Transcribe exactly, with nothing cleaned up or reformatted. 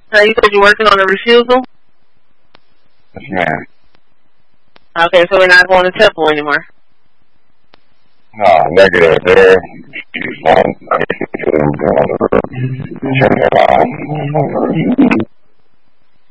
Now you said you're working on a refusal? Yes, ma'am. Okay, so we're not going to Temple anymore. No, negative. There. Um,